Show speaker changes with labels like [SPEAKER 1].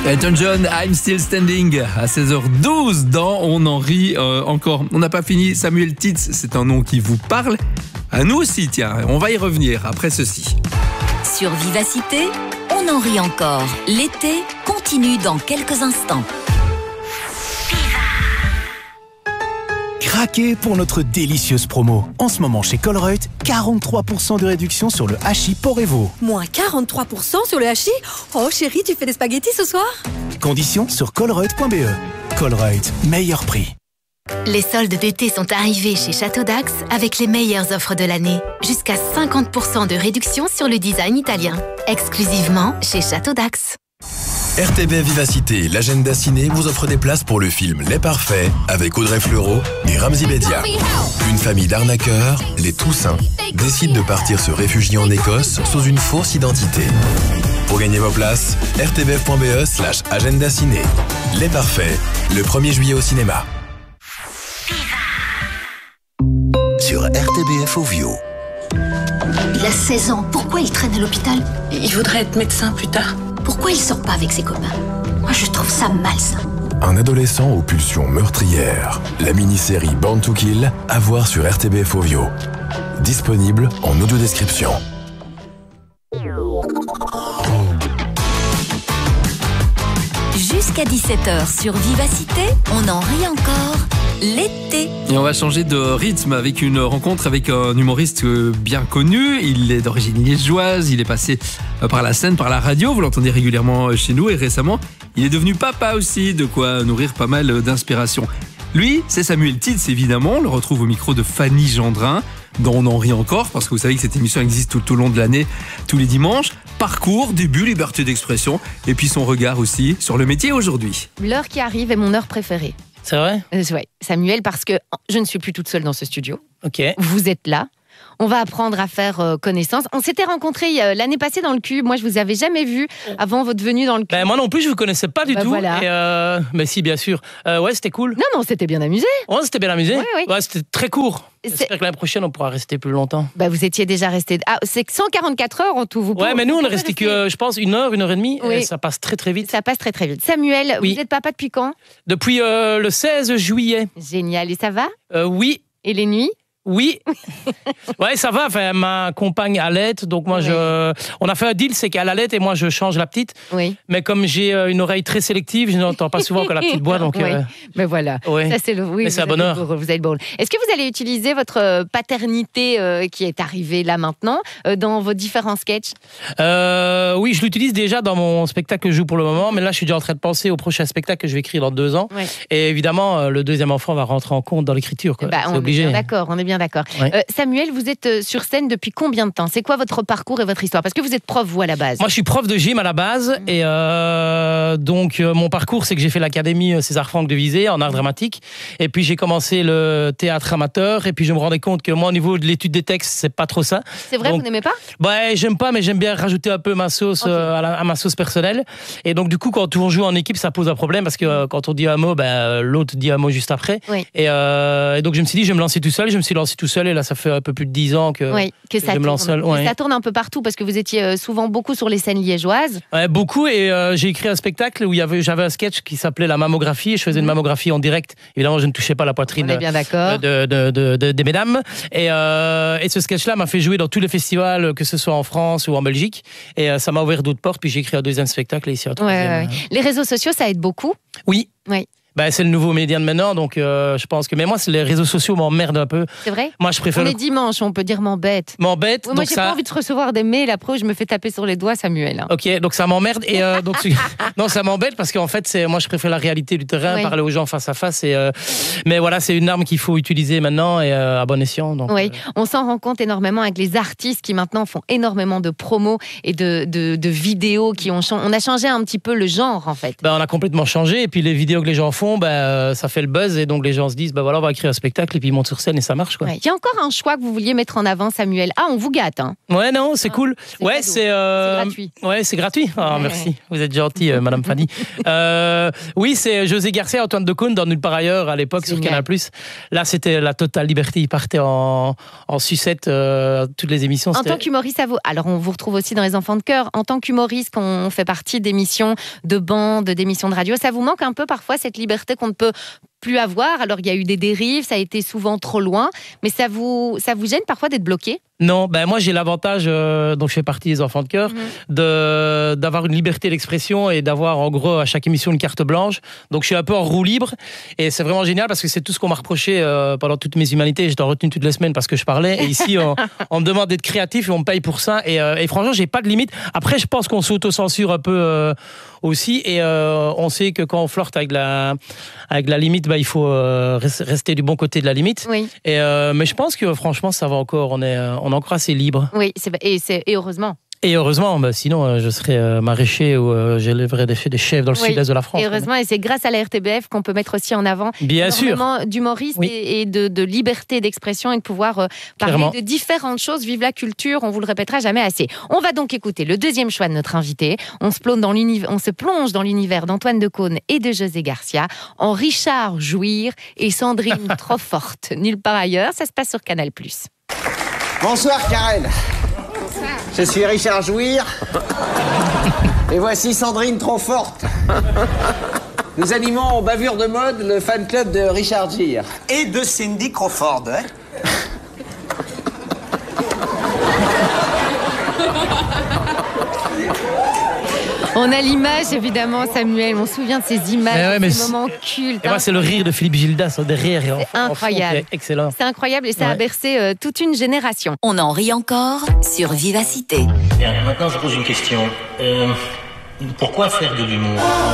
[SPEAKER 1] Elton John, I'm Still Standing à 16h12 dans On en rit encore. On n'a pas fini. Samuel Titz, c'est un nom qui vous parle. À nous aussi, tiens. On va y revenir après ceci.
[SPEAKER 2] Sur Vivacité, on en rit encore. L'été continue dans quelques instants.
[SPEAKER 3] Craquez pour notre délicieuse promo. En ce moment chez Colruyt, 43% de réduction sur le hachis Porevo.
[SPEAKER 4] Moins 43% sur le hachis? Oh chérie, tu fais des spaghettis ce soir?
[SPEAKER 3] Conditions sur colruyt.be. Colruyt, meilleur prix.
[SPEAKER 5] Les soldes d'été sont arrivés chez Château d'Axe avec les meilleures offres de l'année. Jusqu'à 50% de réduction sur le design italien. Exclusivement chez Château d'Axe.
[SPEAKER 6] RTBF Vivacité, l'agenda ciné vous offre des places pour le film Les Parfaits avec Audrey Fleurot et Ramzy Bedia. Une famille d'arnaqueurs, les Toussaint, décide de partir se réfugier en Écosse sous une fausse identité. Pour gagner vos places, rtbf.be/agenda ciné. Les Parfaits, le 1er juillet au cinéma.
[SPEAKER 7] Sur RTBF Ovio.
[SPEAKER 8] Il a 16 ans, pourquoi il traîne à l'hôpital?
[SPEAKER 9] Il voudrait être médecin plus tard.
[SPEAKER 8] Pourquoi il sort pas avec ses copains? Moi je trouve ça malsain.
[SPEAKER 6] Un adolescent aux pulsions meurtrières. La mini-série Born to Kill, à voir sur RTBF Ovio. Disponible en audio-description.
[SPEAKER 2] Jusqu'à 17h sur Vivacité, on en rit encore. L'été.
[SPEAKER 1] Et on va changer de rythme avec une rencontre avec un humoriste bien connu. Il est d'origine liégeoise, il est passé par la scène, par la radio, vous l'entendez régulièrement chez nous et récemment, il est devenu papa aussi, de quoi nourrir pas mal d'inspiration. Lui, c'est Samuel Titz évidemment, on le retrouve au micro de Fanny Gendrin, dont on en rit encore, parce que vous savez que cette émission existe tout au long de l'année, tous les dimanches. Parcours, début, liberté d'expression, et puis son regard aussi sur le métier aujourd'hui.
[SPEAKER 10] L'heure qui arrive est mon heure préférée.
[SPEAKER 11] C'est vrai?
[SPEAKER 10] Ouais, Samuel, parce que je ne suis plus toute seule dans ce studio.
[SPEAKER 11] Ok.
[SPEAKER 10] Vous êtes là. On va apprendre à faire connaissance. On s'était rencontrés l'année passée dans le Cube. Moi, je vous avais jamais vu avant votre venue dans le Cube.
[SPEAKER 11] Moi non plus, je vous connaissais pas du tout.
[SPEAKER 10] Voilà.
[SPEAKER 11] Et mais si, bien sûr. Ouais, c'était cool.
[SPEAKER 10] Non, on s'était bien amusé.
[SPEAKER 11] Ouais, c'était bien amusé.
[SPEAKER 10] Oui.
[SPEAKER 11] Ouais, c'était très court. J'espère que l'année prochaine, on pourra rester plus longtemps.
[SPEAKER 10] Vous étiez déjà resté. Ah, c'est 144 heures en tout.
[SPEAKER 11] Ouais, mais nous, on est resté que, je pense, 1 heure, 1 heure et demie.
[SPEAKER 10] Oui.
[SPEAKER 11] Et ça passe très, très vite.
[SPEAKER 10] Ça passe très, très vite. Samuel,
[SPEAKER 11] oui.
[SPEAKER 10] Vous êtes papa depuis quand?
[SPEAKER 11] Depuis le 16 juillet.
[SPEAKER 10] Génial. Et ça va?
[SPEAKER 11] Oui.
[SPEAKER 10] Et les nuits?
[SPEAKER 11] Oui. Ouais, ça va. Enfin, ma compagne allait, donc moi, on a fait un deal, c'est qu'elle allait et moi, je change la petite.
[SPEAKER 10] Oui.
[SPEAKER 11] Mais comme j'ai une oreille très sélective, je n'entends pas souvent que la petite boit, donc.
[SPEAKER 10] Oui. Mais voilà.
[SPEAKER 11] Ouais.
[SPEAKER 10] Ça, c'est le. Oui,
[SPEAKER 11] mais c'est un bonheur.
[SPEAKER 10] Vous avez le bon. Est-ce que vous allez utiliser votre paternité qui est arrivée là maintenant dans vos différents sketchs?
[SPEAKER 11] Oui, je l'utilise déjà dans mon spectacle que je joue pour le moment, mais là, je suis déjà en train de penser au prochain spectacle que je vais écrire dans 2 ans.
[SPEAKER 10] Ouais.
[SPEAKER 11] Et évidemment, le deuxième enfant va rentrer en compte dans l'écriture. C'est obligé.
[SPEAKER 10] On est bien d'accord. Ouais. Samuel, vous êtes sur scène depuis combien de temps? C'est quoi votre parcours et votre histoire? Parce que vous êtes prof, vous, à la base.
[SPEAKER 11] Moi, je suis prof de gym à la base. Et donc, mon parcours, c'est que j'ai fait l'Académie César-Franck de Visé en art dramatique. Et puis, j'ai commencé le théâtre amateur. Et puis, je me rendais compte que moi, au niveau de l'étude des textes, c'est pas trop ça.
[SPEAKER 10] C'est vrai, vous n'aimez pas?
[SPEAKER 11] J'aime pas, mais j'aime bien rajouter un peu ma sauce à ma sauce personnelle. Et donc, du coup, quand on joue en équipe, ça pose un problème parce que quand on dit un mot, l'autre dit un mot juste après.
[SPEAKER 10] Oui.
[SPEAKER 11] Et donc, je me suis dit, je vais me lancer tout seul. Je me suis lancé tout seul. Et là, ça fait un peu plus de 10 ans que
[SPEAKER 10] ça
[SPEAKER 11] je me lance seul.
[SPEAKER 10] Ça tourne un peu partout parce que vous étiez souvent beaucoup sur les scènes liégeoises.
[SPEAKER 11] Ouais, beaucoup. Et j'ai écrit un spectacle où j'avais un sketch qui s'appelait La mammographie. Je faisais une mammographie en direct. Évidemment, je ne touchais pas la poitrine des mesdames. Et ce sketch-là m'a fait jouer dans tous les festivals, que ce soit en France ou en Belgique. Et ça m'a ouvert d'autres portes. Puis j'ai écrit un 2e spectacle et ici un 3e.
[SPEAKER 10] Les réseaux sociaux, ça aide beaucoup?
[SPEAKER 11] Oui.
[SPEAKER 10] Oui.
[SPEAKER 11] C'est le nouveau média de maintenant, donc je pense que... Mais moi, les réseaux sociaux m'emmerdent un peu.
[SPEAKER 10] C'est vrai?
[SPEAKER 11] Moi, je préfère...
[SPEAKER 10] On est dimanche, on peut dire m'embête.
[SPEAKER 11] M'embête,
[SPEAKER 10] moi, j'ai pas envie de recevoir des mails, après je me fais taper sur les doigts, Samuel.
[SPEAKER 11] Ok, donc ça m'emmerde. Et donc, non, ça m'embête parce qu'en fait, moi, je préfère la réalité du terrain, parler aux gens face à face. Mais voilà, c'est une arme qu'il faut utiliser maintenant et à bon escient. Donc,
[SPEAKER 10] on s'en rend compte énormément avec les artistes qui maintenant font énormément de promos et de vidéos qui ont changé. On a changé un petit peu le genre, en fait.
[SPEAKER 11] On a complètement changé. Et puis, les vidéos que les gens font, fond, ça fait le buzz et donc les gens se disent, voilà, on va écrire un spectacle et puis ils montent sur scène et ça marche, quoi.
[SPEAKER 10] Il y a encore un choix que vous vouliez mettre en avant, Samuel. Ah, on vous gâte, hein.
[SPEAKER 11] Ouais, non, c'est cool. C'est
[SPEAKER 10] gratuit.
[SPEAKER 11] Ouais, c'est gratuit. Ah, merci. Vous êtes gentil, Madame Fanny. Oui, c'est José Garcia, Antoine Decaune dans Nulle part ailleurs à l'époque sur Canal+. Là, c'était la totale liberté. Il partait en sucette toutes les émissions.
[SPEAKER 10] En tant qu'humoriste, alors on vous retrouve aussi dans Les Enfants de Cœur. En tant qu'humoriste, quand on fait partie d'émissions de bande, d'émissions de radio, ça vous manque un peu parfois cette liberté qu'on ne peut plus avoir? Alors il y a eu des dérives, ça a été souvent trop loin, mais ça vous gêne parfois d'être bloqué?
[SPEAKER 11] Non, moi j'ai l'avantage, dont je fais partie des Enfants de Cœur, d'avoir une liberté d'expression et d'avoir en gros à chaque émission une carte blanche. Donc je suis un peu en roue libre et c'est vraiment génial parce que c'est tout ce qu'on m'a reproché pendant toutes mes humanités. J'étais en retenue toutes les semaines parce que je parlais et ici on me demande d'être créatif et on me paye pour ça et franchement j'ai pas de limite. Après je pense qu'on s'auto-censure un peu aussi et on sait que quand on flirte avec la limite, il faut rester du bon côté de la limite.
[SPEAKER 10] Oui.
[SPEAKER 11] Mais je pense que franchement ça va encore, on est encore assez libre.
[SPEAKER 10] Oui, et heureusement.
[SPEAKER 11] Et heureusement, sinon je serais maraîcher ou j'élèverais des chefs dans le sud-est de la France.
[SPEAKER 10] Et heureusement, et c'est grâce à la RTBF qu'on peut mettre aussi en avant énormément d'humoristes et de liberté d'expression et de pouvoir parler de différentes choses. Vive la culture, on vous le répétera jamais assez. On va donc écouter le deuxième choix de notre invité. On se plonge dans l'univers d'Antoine Decaune et de José Garcia en Richard Jouir et Sandrine Trofort. Nulle part ailleurs, ça se passe sur Canal+.
[SPEAKER 12] Bonsoir Karen. Je suis Richard Jouir. Et voici Sandrine Trofort. Nous animons au Bavure de Mode le fan club de Richard Gere.
[SPEAKER 13] Et de Cindy Crawford, hein.
[SPEAKER 10] On a l'image, évidemment, Samuel. On se souvient de ces images, ces moments cultes.
[SPEAKER 11] Et moi, c'est le rire de Philippe Gildas derrière.
[SPEAKER 10] C'est incroyable.
[SPEAKER 11] C'est excellent.
[SPEAKER 10] C'est incroyable et ça a bercé toute une génération.
[SPEAKER 2] On en rit encore sur Vivacité.
[SPEAKER 14] Bien, maintenant, je pose une question. Pourquoi faire de l'humour ?